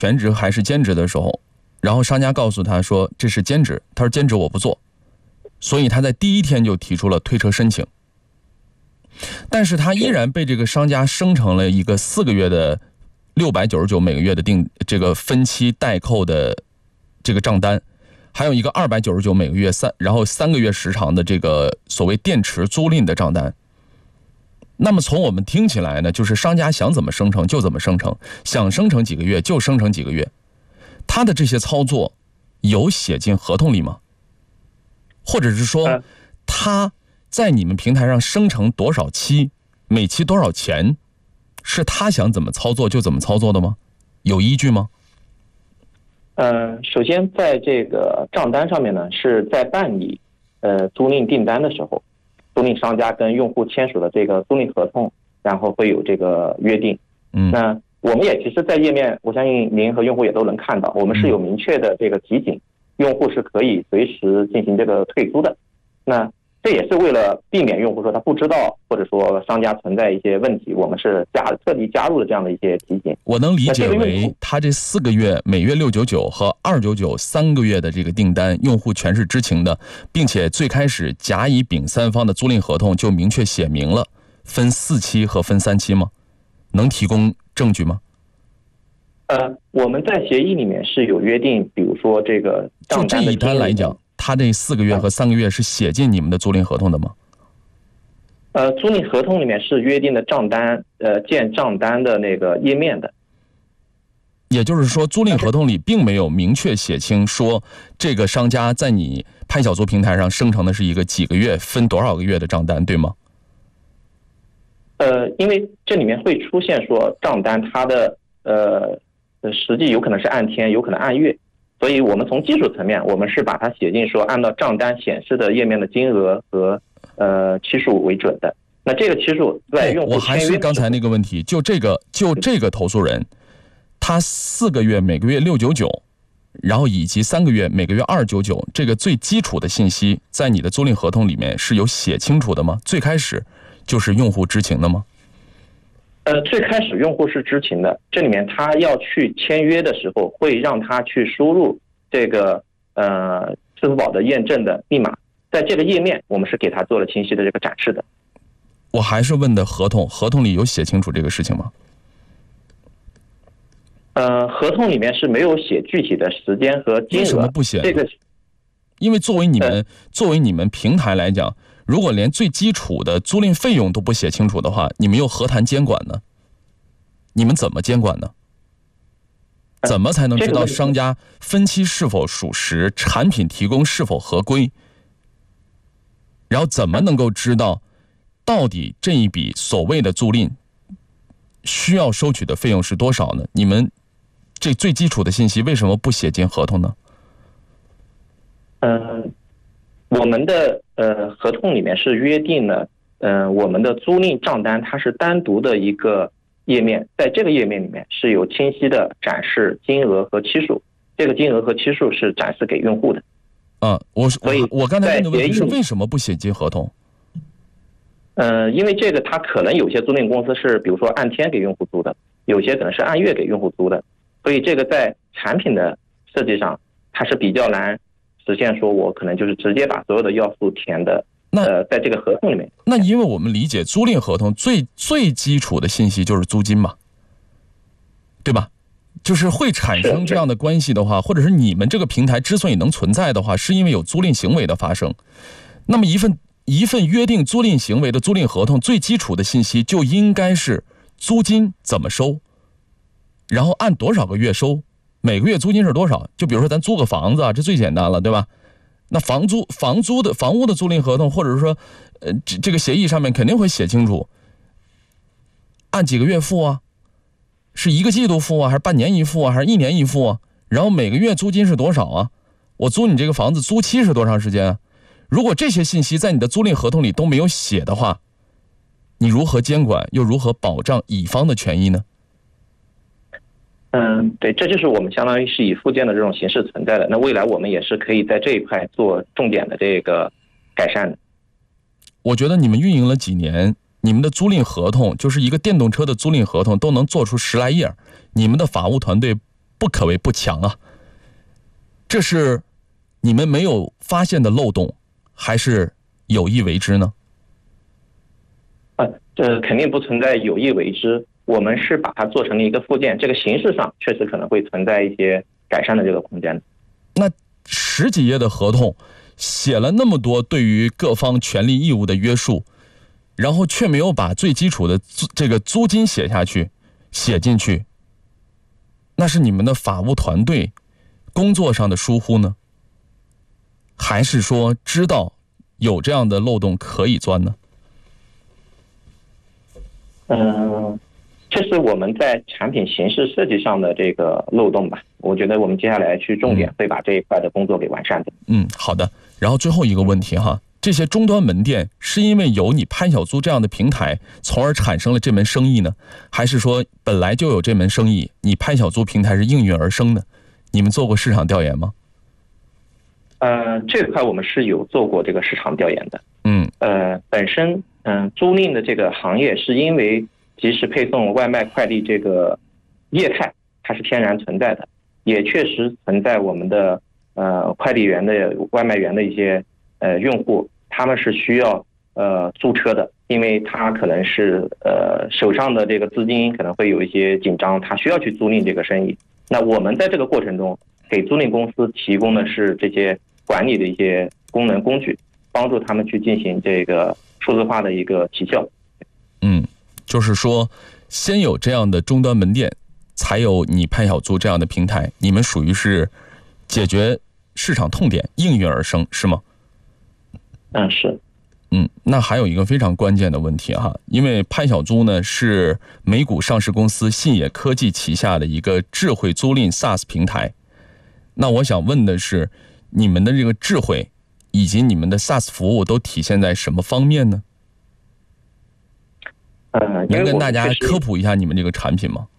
全职还是兼职的时候，然后商家告诉他说这是兼职，他说兼职我不做，所以他在第一天就提出了退车申请。但是他依然被这个商家生成了一个4个月的699每个月的这个分期代扣的这个账单，还有一个299每个月然后3个月时长的这个所谓电池租赁的账单。那么从我们听起来呢，就是商家想怎么生成就怎么生成，想生成几个月就生成几个月。他的这些操作有写进合同里吗？或者是说他在你们平台上生成多少期，每期多少钱，是他想怎么操作就怎么操作的吗？有依据吗？ 首先在这个账单上面呢，是在办理租赁订单的时候，租赁商家跟用户签署的这个租赁合同，然后会有这个约定。那我们也其实在页面，我相信您和用户也都能看到，我们是有明确的这个提醒，用户是可以随时进行这个退租的。那这也是为了避免用户说他不知道，或者说商家存在一些问题，我们是特地加入了这样的一些提醒。 我能理解为他这4个月每月699和299 3个月的这个订单，用户全是知情的，并且最开始甲乙丙三方的租赁合同就明确写明了分4期和分3期吗？能提供证据吗？ 我们在协议里面是有约定，比如说这个账单的，就这一单来讲，他这4个月和3个月是写进你们的租赁合同的吗？ 租赁合同里面是约定的账单，建账单的那个页面的。 也就是说，租赁合同里并没有明确写清说这个商家在你拍小租平台上生成的是一个几个月分多少个月的账单，对吗？ 因为这里面会出现说账单它的实际有可能是按天，有可能按月，所以我们从技术层面，我们是把它写进说按照账单显示的页面的金额和期数为准的。那这个期数在用户签约，我还是刚才那个问题，就这个投诉人，他4个月每个月699，然后以及3个月每个月299，这个最基础的信息在你的租赁合同里面是有写清楚的吗？最开始就是用户知情的吗？ 最开始用户是知情的，这里面他要去签约的时候，会让他去输入这个支付宝的验证的密码，在这个页面我们是给他做了清晰的这个展示的。 我还是问的合同里有写清楚这个事情吗？ 合同里面是没有写具体的时间和金额。为什么不写？ 这个， 因为作为你们平台来讲，如果连最基础的租赁费用都不写清楚的话，你们又何谈监管呢？你们怎么监管呢？怎么才能知道商家分期是否属实，产品提供是否合规？然后怎么能够知道到底这一笔所谓的租赁需要收取的费用是多少呢？你们这最基础的信息为什么不写进合同呢？ 我们的合同里面是约定了，我们的租赁账单它是单独的一个页面，在这个页面里面是有清晰的展示金额和期数，这个金额和期数是展示给用户的。 我刚才问的问题是为什么不写进合同？ 因为这个它可能有些租赁公司是比如说按天给用户租的，有些可能是按月给用户租的，所以这个在产品的设计上它是比较难实现，说我可能就是直接把所有的要素填的在这个合同里面。 那因为我们理解租赁合同最基础的信息就是租金嘛，对吧？就是会产生这样的关系的话，或者是你们这个平台之所以能存在的话，是因为有租赁行为的发生。那么一份约定租赁行为的租赁合同最基础的信息就应该是租金怎么收，然后按多少个月收，每个月租金是多少。就比如说咱租个房子啊，这最简单了，对吧？那房屋的租赁合同，或者是说这个协议上面肯定会写清楚按几个月付啊，是1个季度付啊，还是半年一付啊，还是1年一付啊？然后每个月租金是多少啊？我租你这个房子租期是多长时间啊？如果这些信息在你的租赁合同里都没有写的话，你如何监管又如何保障乙方的权益呢？ 对，这就是我们相当于是以附件的这种形式存在的。那未来我们也是可以在这一块做重点的这个改善的。 我觉得你们运营了几年，你们的租赁合同就是一个电动车的租赁合同都能做出10来页，你们的法务团队不可谓不强啊。这是你们没有发现的漏洞，还是有意为之呢？ 这肯定不存在有意为之，我们是把它做成了一个附件，这个形式上确实可能会存在一些改善的这个空间。 那10几页的合同写了那么多对于各方权利义务的约束，然后却没有把最基础的这个租金写进去，那是你们的法务团队工作上的疏忽呢，还是说知道有这样的漏洞可以钻呢？ 这是我们在产品形式设计上的这个漏洞吧。我觉得我们接下来去重点会把这一块的工作给完善的。 好的。然后最后一个问题哈，这些终端门店是因为有你潘小租这样的平台，从而产生了这门生意呢，还是说本来就有这门生意，你潘小租平台是应运而生的？你们做过市场调研吗？ 这块我们是有做过这个市场调研的。本身租赁的这个行业是因为即时配送、外卖、快递这个业态它是天然存在的，也确实存在我们的快递员的、外卖员的一些用户，他们是需要租车的，因为他可能是手上的这个资金可能会有一些紧张，他需要去租赁这个生意。那我们在这个过程中给租赁公司提供的是这些管理的一些功能工具，帮助他们去进行这个数字化的一个提效。 就是说先有这样的终端门店，才有你潘小租这样的平台，你们属于是解决市场痛点，应运而生，是吗？ 是。 那还有一个非常关键的问题哈，因为潘小租呢是美股上市公司信野科技旗下的一个智慧租赁 SaaS 平台。那我想问的是，你们的这个智慧以及你们的 SaaS 服务都体现在什么方面呢？能跟大家科普一下你们这个产品吗？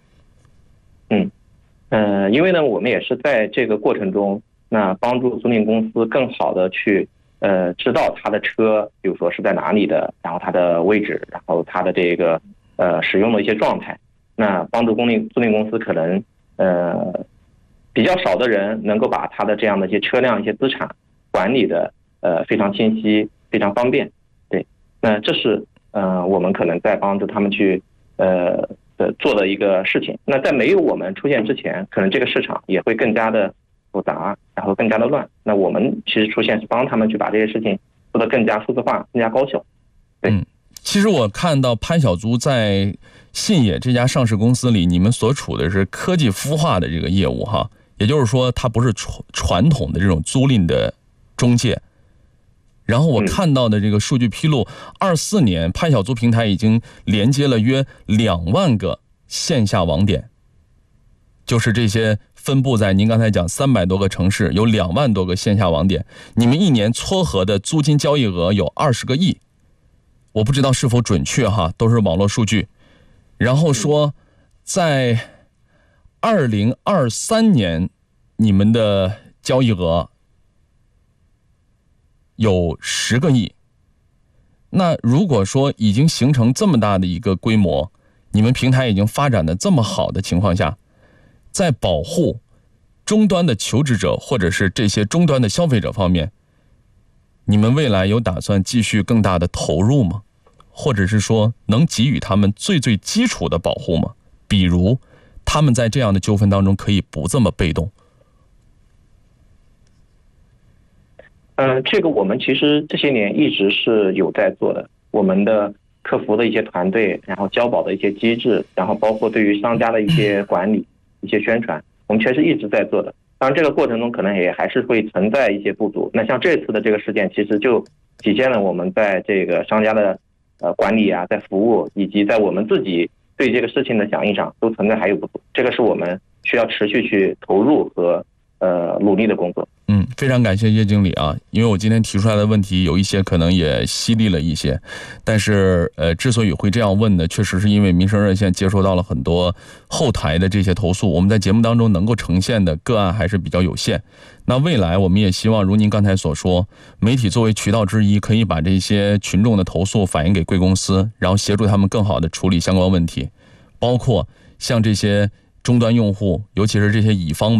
因为呢，我们也是在这个过程中，那帮助租赁公司更好的去知道他的车，比如说是在哪里的，然后它的位置，然后它的这个使用的一些状态，那帮助租赁公司可能比较少的人能够把他的这样的一些车辆、一些资产管理的非常清晰、非常方便。对，那这是我们可能在帮助他们去做的一个事情。那在没有我们出现之前，可能这个市场也会更加的复杂，然后更加的乱。那我们其实出现是帮他们去把这些事情做得更加数字化、更加高效。对， 其实我看到潘小租在信野这家上市公司里，你们所处的是科技孵化的这个业务哈，也就是说它不是传统的这种租赁的中介。然后我看到的这个数据披露，24年潘小租平台已经连接了约2万个线下网点，就是这些分布在您刚才讲300多个城市，有2万多个线下网点。你们一年撮合的租金交易额有20个亿，我不知道是否准确哈，都是网络数据。然后说，在2023年，你们的交易额有10个亿。那如果说已经形成这么大的一个规模，你们平台已经发展的这么好的情况下，在保护终端的求职者或者是这些终端的消费者方面，你们未来有打算继续更大的投入吗？或者是说能给予他们最基础的保护吗？比如他们在这样的纠纷当中可以不这么被动。 这个我们其实这些年一直是有在做的，我们的客服的一些团队，然后交保的一些机制，然后包括对于商家的一些管理、一些宣传，我们确实一直在做的。当然这个过程中可能也还是会存在一些不足。那像这次的这个事件，其实就体现了我们在这个商家的管理啊，在服务以及在我们自己对这个事情的响应上都存在还有不足，这个是我们需要持续去投入和努力的工作。 非常感谢叶经理啊，因为我今天提出来的问题有一些可能也犀利了一些，但是之所以会这样问呢，确实是因为民生热线接收到了很多后台的这些投诉，我们在节目当中能够呈现的个案还是比较有限。那未来我们也希望如您刚才所说，媒体作为渠道之一，可以把这些群众的投诉反映给贵公司，然后协助他们更好的处理相关问题，包括像这些终端用户，尤其是这些乙方们。